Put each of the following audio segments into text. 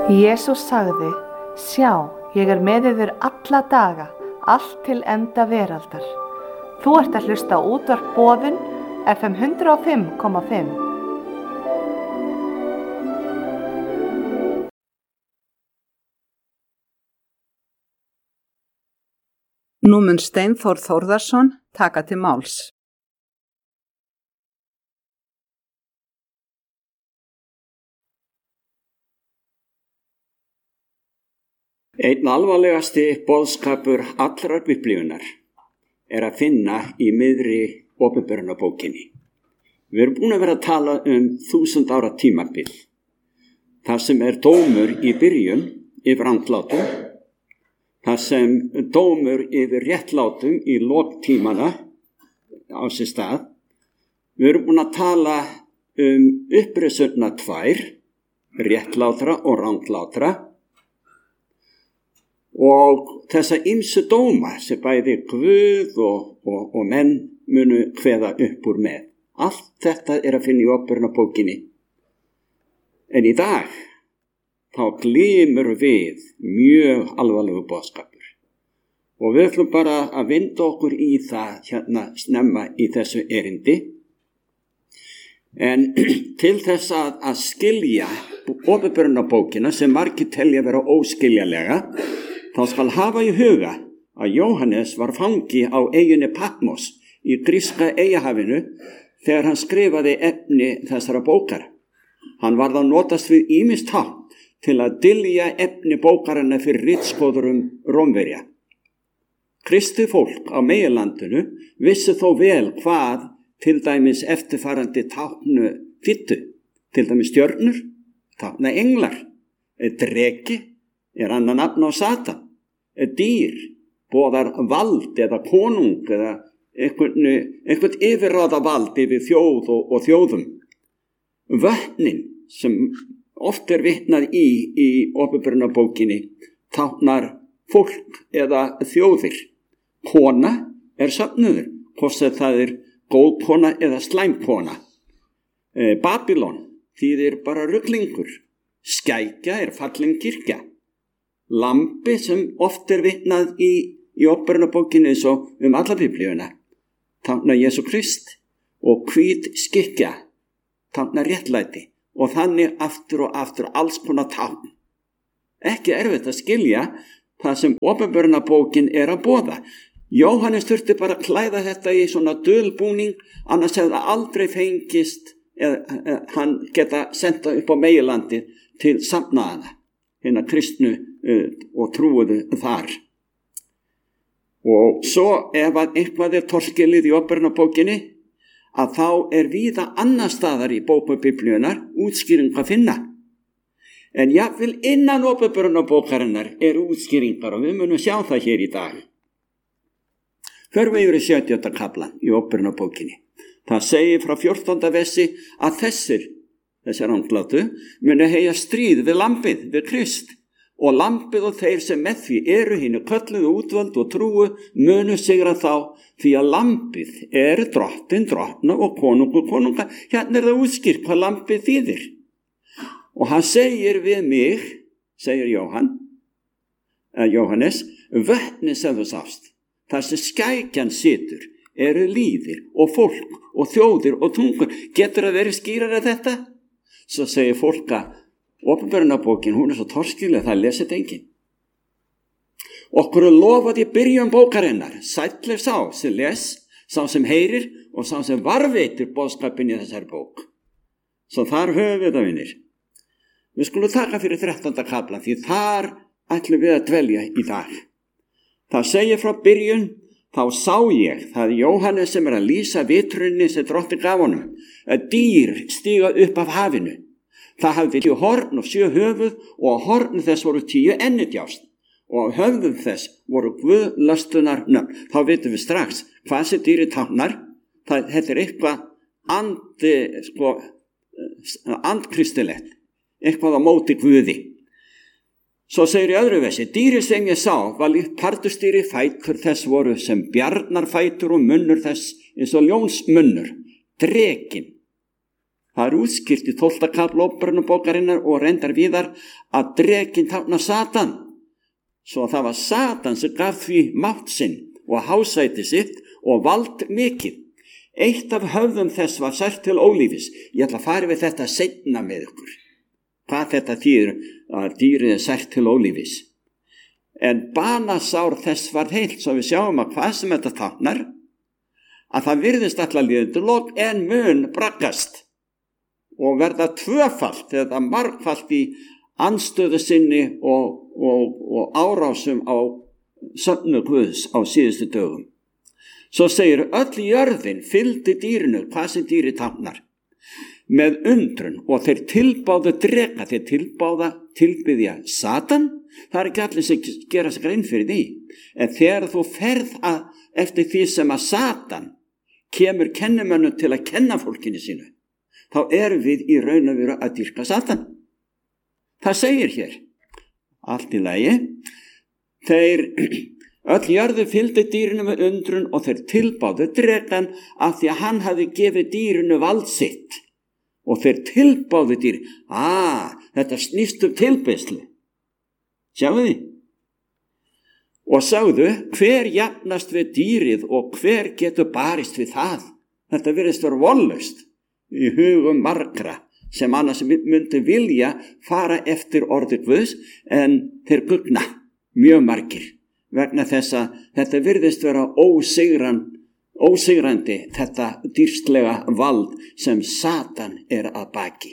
Jesús sagði, sjá, ég með yður alla daga, allt til enda veraldar. Þú ert að hlusta á útvarp Boðun, FM 105,5. Nú mun Steinþór Þórðarson taka til máls. Einn alvarlegasti boðskapur allrar biblíunnar að finna í miðri opinberunarbókinni. Við erum búin að vera að tala 1000 ára tímabil. Það sem dómur í byrjun yfir andlátum, það sem dómur yfir réttlátum í lok tímana á sér stað. Við erum búin að tala uppreisuna tvær, réttlátra og ranglátra, og þessa ýmsu dóma sem bæði Guð og menn munu kveða upp úr með. Allt þetta að finna í opinberunarbókinni. En í dag þá glymur við mjög alvarlegu boðskapur. Og við ætlum bara að vinda okkur í það hérna snemma í þessu erindi. En til þess að skilja opinberunarbókina sem margir telja vera óskiljanlega, þá skal hafa í huga að Jóhannes var fangi á eyjunni Patmos í gríska eyjahafinu þegar hann skrifaði efni þessara bókar. Hann varð að notast við ýmist hátt til að dylja efni bókarinnar fyrir ritskoðurum Rómverja. Kristið fólk á meginlandinu vissi þó vel hvað til dæmis eftirfarandi táknu þýddu. Til dæmis stjörnur, tákna englar, dreki annar nafn á Satan, dýr boðar vald eða konung eða einhvern yfirráða vald yfir þjóð og þjóðum. Vötnin sem oft vitnað í opinberunarbókinni táknar fólk eða þjóðir. Kona söfnuður, hvort sem það góð kona eða slæm kona. Babylon þýðir bara ruglingur. Skækja fallin kirkja. Lampi sem oft vitnað í opinberunarbókinni eins og alla biblíuna táknar Jesú Krist, og hvít skikkja táknar réttlæti, og þannig aftur og aftur alls konar tákn. Ekki erfitt að skilja það sem opinberunarbókin að boða. Jóhannes þurfti bara að klæða þetta í svona dulbúning, annars hefði það aldrei fengist hann geta senda upp á meginlandið til safnaðana, hinna kristnu og trúuðu þar. Og svo ef eitthvað torskilið í opinberunarbókinni, að þá víða annar staðar í bókum biblíunnar útskýring að finna. En jafnvel innan opinberunarbókarinnar útskýringar, og við munum sjá það hér í dag. Förum við yfir í 17. kaflan í opinberunarbókinni. Það segir frá 14. versi að þessar ranglátu munu heyja stríð við lambið, við Krist, og lambið og þeir sem með því hinu kölluðu útvöld og trúu munu sigra þá, því að lambið drottin, drottna og konungur, konunga. Hérna það útskýrt hvað lambið þýðir. Og hann segir við mig, segir Jóhannes, vötnin sem þú sást, þar sem skækjan situr, líðir og fólk og þjóðir og tungur. Getur það verið skýrara þetta? Svo segir fólk að opinberunarbókin, hún svo torskileg, það lesið enginn. Okkur lofaði í byrjun bókarinnar, sæll sá sem les, sá sem heyrir og sá sem varveitir boðskapinn í þessari bók. Svo þar höfum við það, vinir. Við skulum taka fyrir 13. kafla, því þar ætlum við að dvelja í dag. Það segir frá byrjun, þá sá ég, það Jóhannes sem að lýsa vitrunni sem Drottinn gaf honum, að dýr stíga upp af hafinu. Það hafði 10 horn og 7 höfuð, og á horn þess voru 10 ennidjást, og á höfðum þess voru guðlastunar nöfn. Þá vitum við strax hvað þessi dýri táknar. Þetta eitthvað andkristilegt, eitthvað á móti Guði. Svo segir í öðru versi, dýri sem ég sá var líkt pardustýri, fætur þess voru sem bjarnarfætur og munnur þess eins og ljónsmunnur. Drekinn Það er útskýrt í 12. kafla Óperunnabókarinnar og reyndar víðar að drekinn táknar Satan. Svo það var Satan sem gaf því mátt sinn og hásæti sitt og vald mikið. Eitt af höfðum þess var sært til ólífis. Ég ætla að fara við þetta seinna með ykkur. Hvað þetta þýðir að dýrið er sært til ólífis. En banasár þess var heilt, svo við sjáum að hvað sem þetta táknar, að það virðist allar líðundurlók en mun braggast og verða tvöfalt eða margfalt í andstöðu sinni og árásum á söfnu Guðs á síðustu dögum. Svo segir öll jörðin fylgdi dýrinu, hvað sem dýri táknar, með undrun og þeir tilbáðu dreka, þeir tilbyðja Satan. Það er ekki allir sem gera sig grein fyrir því. En þegar þú ferð eftir því sem að Satan kemur kennimönnum til að kenna fólkinu sínu, þá erum við í raun og veru að dýrka Satan. Það segir hér, allt í lagi, öll jörðu fylgdi dýrinu með undrun og þeir tilbáðu drekan af því að hann hafi gefið dýrinu vald sitt. Og þeir tilbáðu dýr, þetta snýst tilbeiðslu. Sjáu því? Og sagðu, hver jafnast við dýrið og hver getur barist við það? Þetta virðist vera vollaust í hugum margra sem annars myndi vilja fara eftir orði Guðs, en þeir gugna mjög margir vegna þess að þetta virðist vera ósigrandi þetta dýrstlega vald sem Satan er að baki.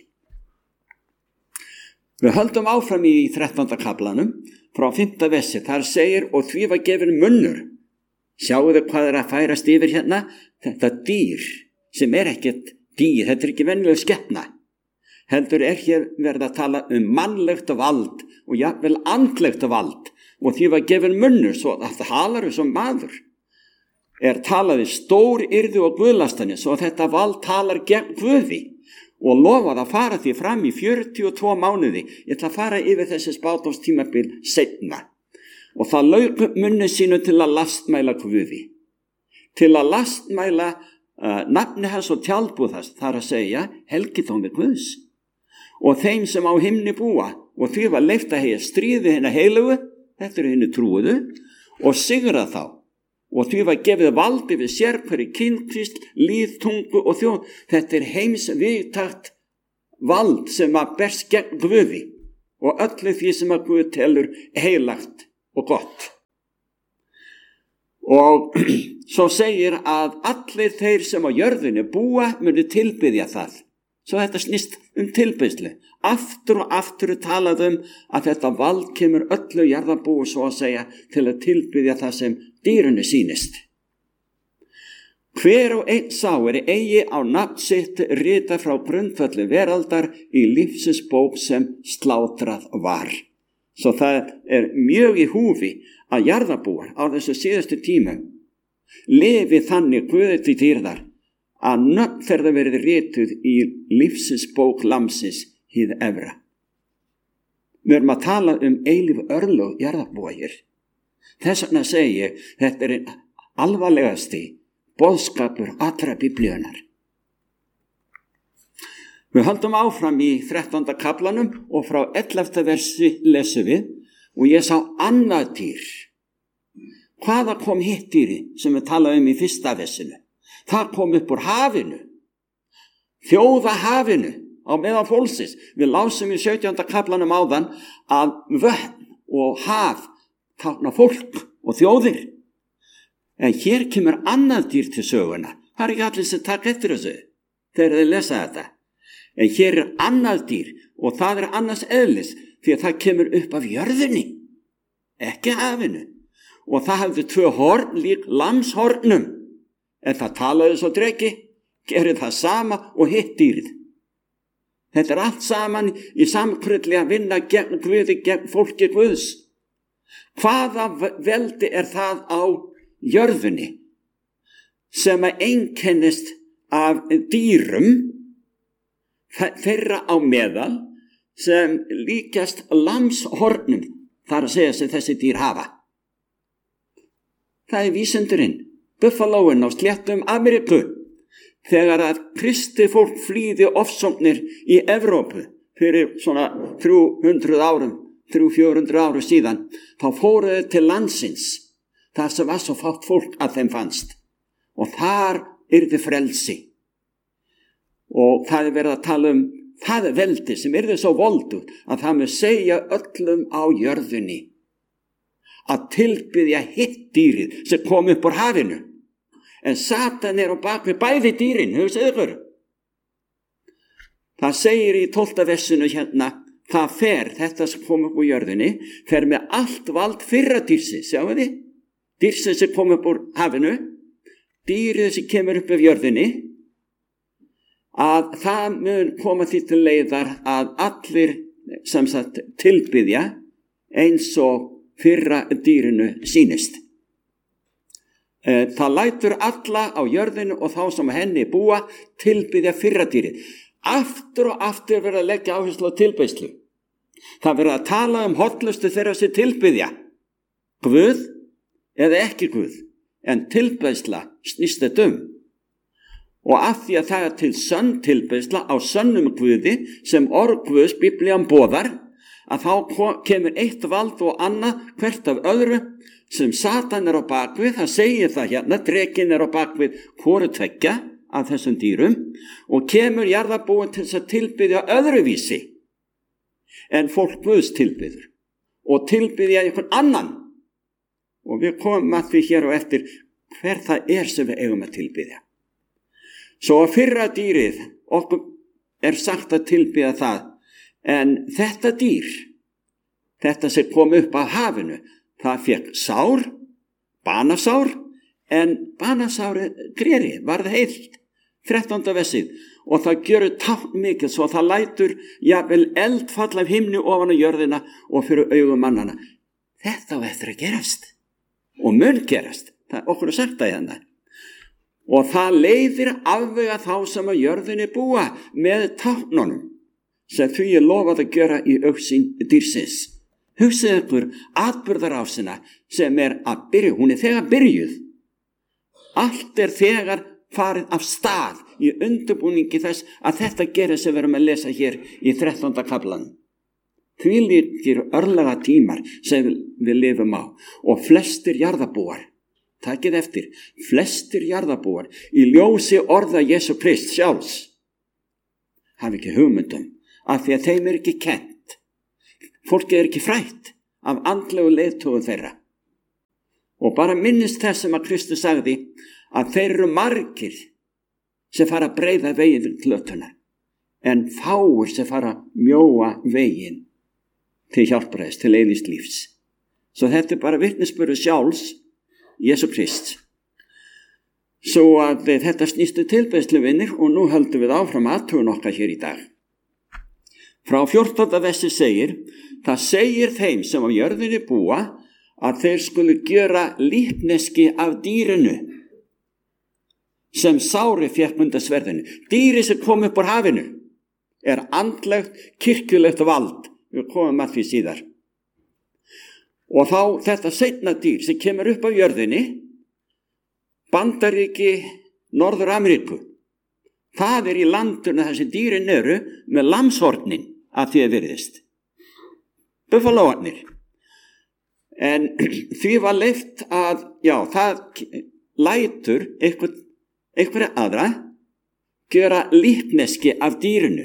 Við höldum áfram í 13. kaflanum frá 5. versi. Þar segir, og því var gefin munnur. Sjáu þau hvað er að færast yfir hérna? Þetta dýr sem er ekkert dýr, þetta er ekki venjuleg skepna. Heldur er hér verið að tala mannlegt vald og jafnvel andlegt vald, og því var gefin munnur, svo að það talar sem maður. Er talaði stór yrði og guðlastani, svo að þetta vald talar gegn Guði. Og lofaði að fara því fram í 42 mánuði. Ég ætla að fara yfir þessi spádómstímabil seinna. Og það lauk munni sínu til að lastmæla Guði. Til að lastmæla nafni hans og tjaldbúð þess, þar að segja helgitómi Guðs. Og þeim sem á himni búa, og því var leyft að heyja stríði hinna heilugu, þetta eru hinni trúuðu, og sigra þá. Og því var gefið valdi við sérhverju kynkrist, líð, tungu og þjóð. Þetta er heims viðtakt vald sem að berst gegn Guði og öllu því sem að Guð telur heilagt og gott. Og svo segir að allir þeir sem á jörðinu búa muni tilbyðja það. Svo þetta snýst tilbyðslu. Aftur og aftur talað að þetta vald kemur öllu jarðarbúi svo að segja til að tilbyðja það sem dýrunu sýnist. Hver og einn sá eigi á nafn sitt rita frá grundvelli veraldar í lífsins bók sem slátrað var. Svo það er mjög í húfi að jarðarbúar á þessu síðustu tímum lifi þannig Guði til dýrðar að nöfn þeirra verið rituð í lífsins bók lamsins hið efra. Við erum að tala eilíf örlög jarðarbúa hér. Þess vegna segi ég, þetta er alvarlegasti boðskapur allra biblíunar. Við höldum áfram í 13. kaflanum og frá 11. versi lesum við, og ég sá annað dýr. Hvaða kom hitt dýri sem við talaðum í 1. versinu? Það kom upp úr hafinu, þjóðahafinu á meðal fólksins. Við lásum í 17. kaflanum áðan að vötn og haf tákna fólk og þjóðir. En hér kemur annað dýr til söguna. Það er ekki allir sem taka eftir þessu þegar þeir lesa þetta. En hér er annað dýr og það er annars eðlis því að það kemur upp af jörðinni, ekki hafinu. Og það hafði 2 horn lík lamshornum. En það talaði svo dreki, gerir það sama og hitt dýrið. Þetta er allt saman í samkrulli að vinna gegn Guði, gegn fólki Guðs. Hvaða veldi er það á jörðinni sem að einkennist af dýrum þeirra á meðal sem líkjast lamshornum, þar að segja sem þessi dýr hafa? Það er vísindurinn. Buffalóin á sléttum Ameríku. þegar að kristi fólk flýði ofsóknir í Evrópu fyrir svona 300 árum, 300-400 árum síðan, þá fóruðu til landsins, þar sem var svo fátt fólk að þeim fannst. Og þar yrði frelsi. Og það verið að tala það veldi sem yrði svo voldur að það með segja öllum á jörðunni að tilbiðja hitt dýrið sem kom upp úr hafinu. En Satan á bak við bæði dýrin, hugsið ykkur. Það segir í 12. versinu hérna, það fer, þetta sem kom upp úr jörðinni, fer með allt vald fyrra dýrsins, sjáu þið? Dýrsins sem kom upp úr hafinu, dýrið sem kemur upp af jörðinni, að það mun koma því til leiðar að allir sem sagt tilbiðja eins og fyrra dýrinu sýnist. Það lætur alla á jörðinu og þá sem henni búa tilbiðja fyrra dýrið. Aftur og aftur verið að leggja áherslu á tilbeiðslu. Það verið að tala hollustu þeirra sem tilbiðja. Guð eða ekki Guð, en tilbeiðsla snýst þetta Og af því að það til sönn tilbeiðsla á sönnum Guði sem orð Guðs Biblían boðar, að þá kemur eitt vald og annað hvert af öðru sem Satan á bakvið, það segir það hérna, drekinn á bakvið hvoru tveggja af þessum dýrum og kemur jarðarbúin til þess að tilbiðja öðruvísi en fólk Guðs tilbiður og tilbiðja einhvern annan. Og við komum að því hér og eftir hver það sem við eigum að tilbiðja. Svo að fyrra dýrið, okkur sagt að tilbiðja það, en þetta dýr, þetta sem kom upp af hafinu, það fekk sár, banasár, en banasári gleri varð heilt, 13. versið, og það gjörur tákn mikið svo það lætur jafnvel eldfall af himni ofan á jörðina og fyrir augum mannana. Þetta á eftir að gerast og mun gerast, það okkur sagt það hérna. Og það leiðir afvega þá sem að jörðinni búa með táknunum sem því lofað að gera í augsýn dýrsins. Hugsið ykkur atburðarásina sem að byrja, hún þegar byrjuð. Allt þegar farið af stað í undirbúningi þess að þetta gerir sem við erum að lesa hér í 13. kaflanum. Því líkir örlaga tímar sem við lifum á og flestir jarðarbúar, takið eftir, flestir jarðarbúar í ljósi orða Jesú Krist sjálfs hafi ekki hugmyndum af því að þeim ekki kennt. Fólki ekki frætt af andlegu leiðtogu þeirra. Og bara minnist þess sem að Kristus sagði að þeir eru margir sem fara að breiða veginn til glötunar, en fáir sem fara að mjóa veginn til hjálpræðis, til eilífs lífs. Svo þetta bara vitnisburður sjálfs Jesú Krist. Svo að þetta snýstu tilbeiðsluvinir og nú höldum við áfram aðtugun okkar hér í dag. Frá 14. versi segir, það segir þeim sem á jörðinni búa að þeir skulu gjöra líkneski af dýrinu sem sári fékk undan sverðinu. Dýri sem kom upp úr hafinu andlegt, kirkjulegt vald. Við komum að því síðar. Og þá þetta seinna dýr sem kemur upp af jörðinni, Bandaríki Norður-Ameríku. Það í landinu þar sem dýrin eru með lamshornin að því virðist. Buffalóarnir. En því var leyft að, það lætur einhverja aðra gera líkneski af dýrinu.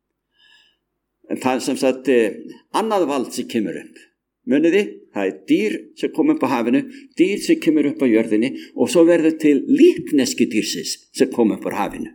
En það sem sagt annað vald sem kemur upp. Muniði, það dýr sem kom upp á hafinu, dýr sem kemur upp á jörðinni og svo verður til líkneski dýrsins sem kom upp á hafinu.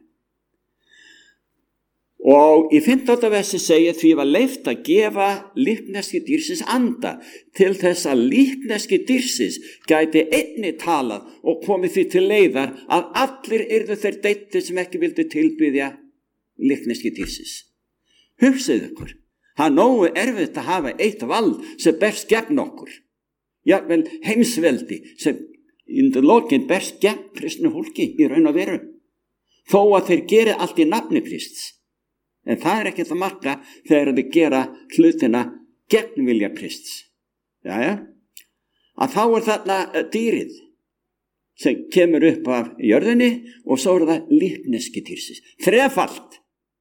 Og í 15. versi segir því var leyft að gefa líkneski dýrsins anda til þess að líkneski dýrsins gæti einni talað og komið því til leiðar að allir yrðu þeir deittir sem ekki vildu tilbiðja líkneski dýrsins. Hugsið ykkur, það nógu erfitt að hafa eitt vald sem berst gegn okkur. Jafnvel heimsveldi sem undir lokin berst gegn kristnu fólki í raun og veru. Þó að þeir geri allt í nafni Krists. En það ekki það marka þegar þeir gera hlutina gegn vilja Krists. Að þá þarna dýrið sem kemur upp af jörðinni og svo það lífneskitýrsins. Þrefalt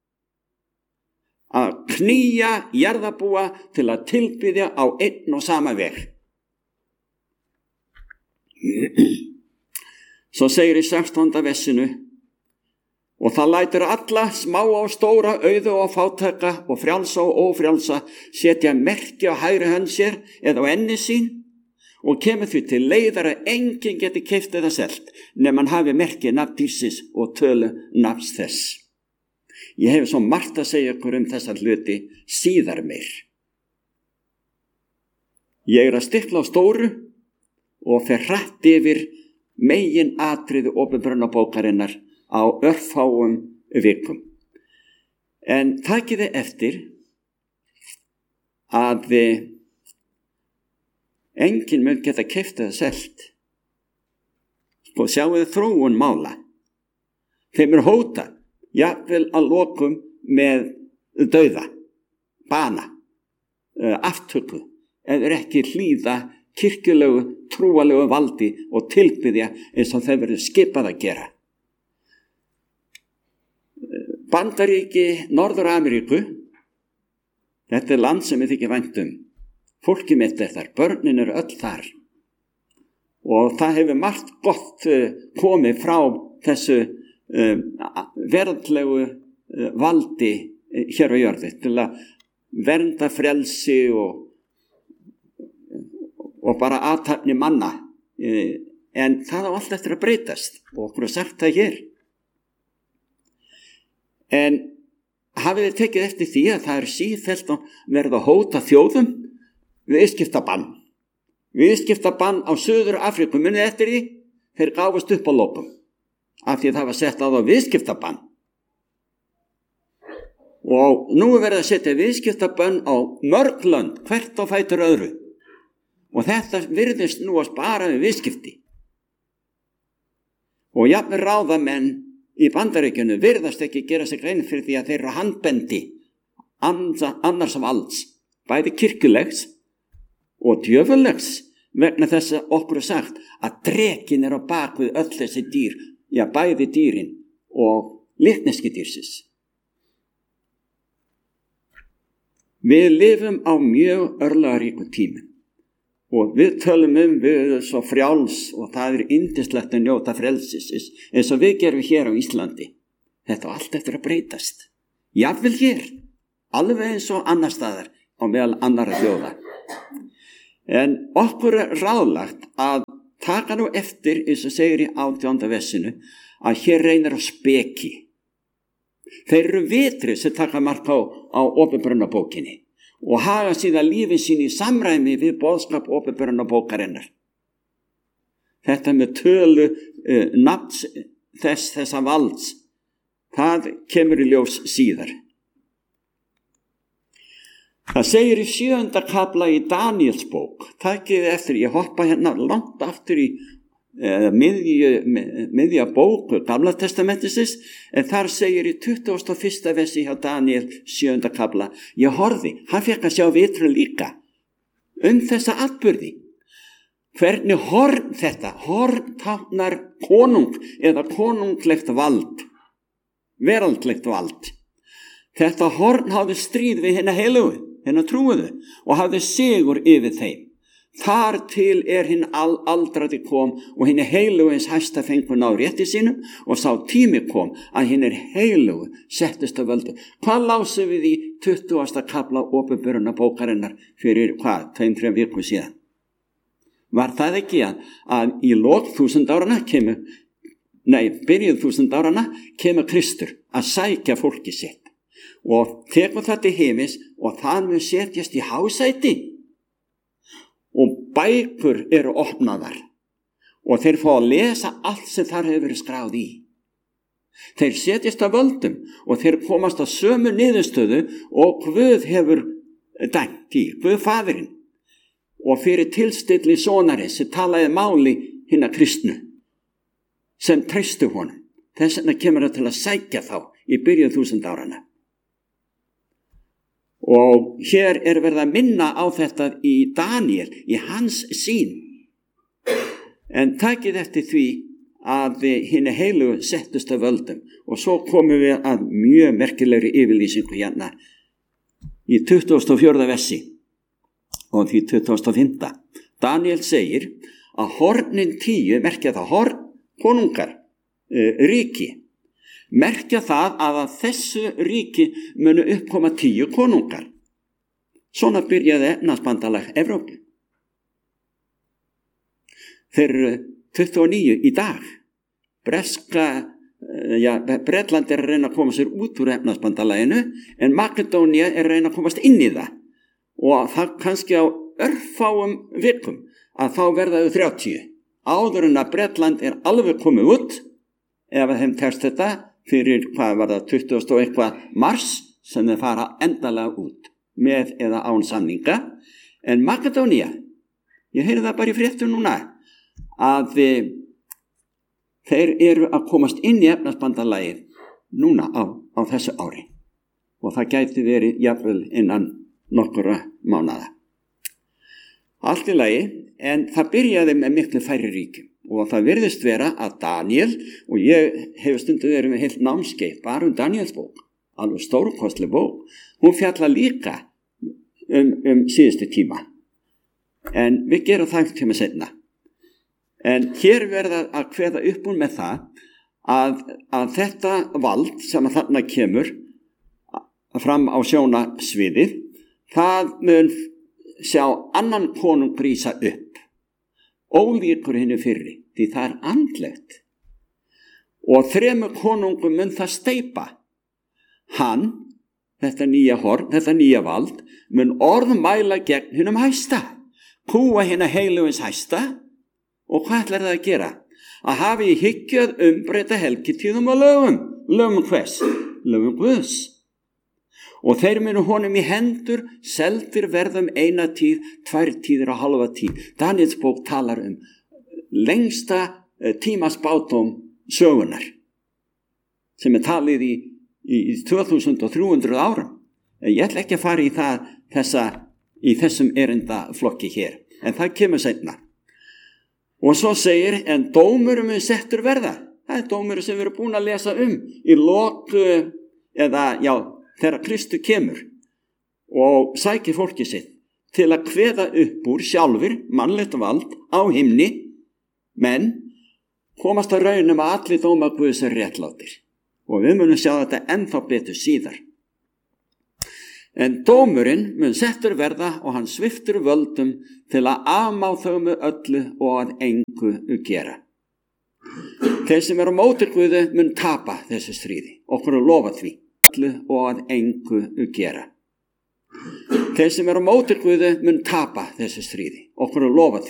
að knýja jarðarbúa til að tilbiðja á einn og sama veg. Svo segir í 16. versinu: og það lætur alla, smá og stóra, auðu og fátæka og frjálsa og ófrjálsa setja merki á hægri hönd sér eða á enni sín, og kemur því til leiðar að enginn geti keypt eða selt nema hann hafi merki nafn dýrsins og tölu nafns þess. Ég hef svo margt að segja ykkur þessa hluti síðar meir. Ég að stikla á stóru og fer hratt yfir megin atriði opinberunarbókarinnar á örfáum vikum. En takiði eftir að enginn mun geta keypt eða selt. Og sjáu þið þróun mála. Þeim hóta, jafnvel að lokum með dauða, bana, aftöku, eða ekki hlýða kirkjulegu, trúalegu valdi og tilbiðja eins og þeir verður skipað að gera. Bandaríki, Norður-Ameríku, þetta land sem við þykir vænt Fólkið mitt þar, börnin öll þar. Og það hefur margt gott komið frá þessu veraldlegu valdi hér á jörðu til að vernda frelsi og bara athafni manna. En það á allt eftir að breytast og okkur sagt það hér. En hafið þið tekið eftir því að það sífellt að verða að hóta þjóðum viðskiptabann á Suður Afríku, munið eftir því, þeir gáfust upp á lopum af því að það var sett á það viðskiptabann. Og nú verið að setja viðskiptabann á mörg lönd, hvert á fætur öðru. Og þetta virðist nú að spara við viðskipti. Og jafnvel ráðamenn í Bandaríkjunum virðast ekki gera sig grein fyrir því að þeir eru handbendi annars af alls, bæði kirkjulegs og djöfullegs, vegna þess að okkur sagt að drekin á bakvið öll þessi dýr, já bæði dýrin og litneskidýrsins. Við lifum á mjög örlagaríku tímum og við tölum við erum svo frjáls og það yndislegt að njóta frelsis eins og við gerum hér á Íslandi. Þetta allt eftir að breytast. Jafnvel hér, alveg eins og annar staðar á meðal annarra þjóða. En okkur ráðlagt að taka nú eftir, eins og segir í 18. versinu, að hér reynir á speki. Þeir eru vitrið sem taka mark á opinberunarbókinni og haga síðan lífið sín í samræmi við boðskap opinberunarbókarinnar. Þetta með tölu nafns þessa valds, það kemur í ljós síðar. Það segir í 7. kafla í Daníels bók, takið eftir, ég hoppa hérna langt aftur í miðja bók Gamla testamentisins, en þar segir í 21. versi hjá Daníel 7. kafla, ég horfði, hann fekk að sjá vitru líka þessa atburði. Hvernig horn þetta? Horn táknar konung eða konunglegt vald, veraldlegt vald. Þetta horn hafði stríð við hina heilugu, hina trúuðu, og hafði sigur yfir þeim. Þar til hinn aldraði kom og hinn heilugu eins hæsta fengur náð rétti sínum og sá tími kom að hinn heilugu settist á völdu. Hvað lásum við í 20. kafla opinberunarbókarinnar fyrir 2-3 viku síðan? Var það ekki að í lok 1000 áranna byrjuð 1000 áranna kemur Kristur að sækja fólki sitt og tekur það til heimis og það mun setjast í hásæti og bækur eru opnaðar og þeir fá að lesa allt sem þar hefur verið skráð í. Þeir setjast að völdum og þeir komast að sömu niðurstöðu og Guð hefur dæmt í, Guð faðirinn, og fyrir tilstilli sonarins sem talaði máli hinna kristnu sem treystu honum. Þess vegna kemur það til að sækja þá í byrjun 1000 áranna. Og hér verið að minna á þetta í Daníel, í hans sýn. En takið eftir því að hinni heilugu settust af völdum og svo komum við að mjög merkilegri yfirlýsingu hérna í 24. versi og því 25. Daniel segir að hornin 10 merkja það horn, konungar, ríki. Merkja það að þessu ríki munu uppkoma 10 konungar. Svona byrjaði efnahagsbandalag Evrópu. Þeir eru 29 í dag. Bretland er að reyna að koma sér út úr efnahagsbandalaginu en Makedónia er að reyna að komast inn í það. Og það kannski á örfáum vikum að þá verða þau 30. Áður en að Bretland er alveg komið út, ef þeim tekst þetta fyrir, hvað var það, 20 og eitthvað mars, sem þeir fara endalega út, með eða án samninga. En Makedónia, ég heyri það bara í fréttum núna, að þeir eru að komast inn í efnahagsbandalagið núna á þessu ári. Og það gæti verið jafnvel innan nokkura mánaða. Allt í lagi, en það byrjaði með miklu færri ríkjum og það virðist vera að Daniel, og ég hefur stundu verið með heilt námskeið bara Daniels bók, alveg stórkostleg bók, hún fjalla líka síðustu tíma. En við gerum það einhvern tíma seinna. En hér verða að kveða upp úr með það að þetta vald sem að þarna kemur fram á sjónasviðið, það mun sjá annan konung rísa upp, ólíkur hinni fyrri, því það er andlegt. Og 3 konungum mun það steypa. Hann, þetta nýja horn, þetta nýja vald, mun orðmæla gegn hinum hæsta, kúa hina heilugins hæsta. Og hvað ætlar það að gera? Að hafa í hyggju að umbreyta helgitíðum og lögum hvers? Lögum Guðs. Og þeir munu honum í hendur, seldir verðum 1 tíð, 2 tíðir og halva tíð. Daniels bók talar lengsta tímaspádóm sögunar, sem er talið í 2300 árum. Ég ætla ekki að fara í þessum erindaflokki hér, en það kemur seinna. Og svo segir, en dómurum er settur verða. Það er dómurum sem við erum búin að lesa í lok, þegar Kristu kemur og sækir fólkið sitt til að kveða upp úr sjálfur mannlegt vald á himni, menn komast að raunum að allir dómar Guðs er réttlátir. Og við munum sjá þetta ennþá betur síðar. En dómurinn mun settur verða og hann sviftur völdum til að afmá þau með öllu og að engu gera. Þeir sem eru á móti Guði mun tapa þessu stríði, okkur að lofa því, öllu og að engu gera. Þeir sem eru á móti Guði mun tapa þessu stríði, okkur að lofa því.